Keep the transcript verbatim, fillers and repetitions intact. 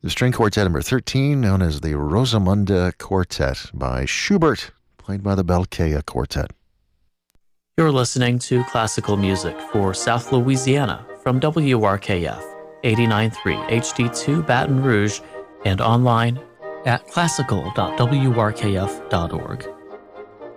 The string quartet number thirteen, known as the Rosamunda Quartet by Schubert, played by the Belkea Quartet. You're listening to classical music for South Louisiana from W R K F eighty-nine point three H D two Baton Rouge and online at classical dot w r k f dot org.